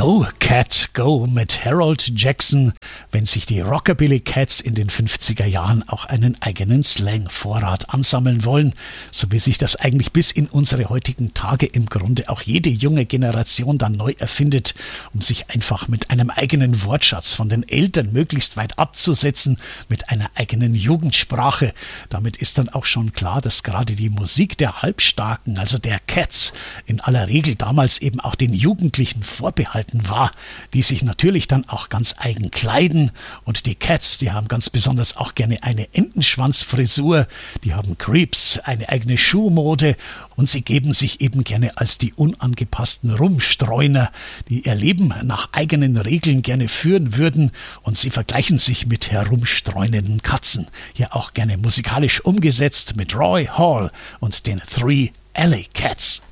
Go, Cat, Go mit Harold Jackson, wenn sich die Rockabilly Cats in den 50er Jahren auch einen eigenen Slang-Vorrat ansammeln wollen, so wie sich das eigentlich bis in unsere heutigen Tage im Grunde auch jede junge Generation dann neu erfindet, um sich einfach mit einem eigenen Wortschatz von den Eltern möglichst weit abzusetzen, mit einer eigenen Jugendsprache. Damit ist dann auch schon klar, dass gerade die Musik der Halbstarken, also der Cats, in aller Regel damals eben auch den Jugendlichen vorbehalten war, die sich natürlich dann auch ganz eigen kleiden, und die Cats, die haben ganz besonders auch gerne eine Entenschwanzfrisur, die haben Creeps, eine eigene Schuhmode, und sie geben sich eben gerne als die unangepassten Rumstreuner, die ihr Leben nach eigenen Regeln gerne führen würden, und sie vergleichen sich mit herumstreunenden Katzen. Hier auch gerne musikalisch umgesetzt mit Roy Hall und den Three Alley Cats.